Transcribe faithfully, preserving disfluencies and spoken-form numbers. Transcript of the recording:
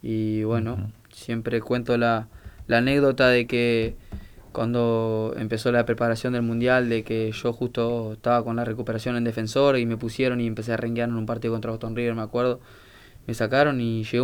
Y bueno, Ujú. siempre cuento la, la anécdota de que cuando empezó la preparación del mundial, de que yo justo estaba con la recuperación en defensor y me pusieron y empecé a renguear en un partido contra Boston River, me acuerdo. Me sacaron y llegó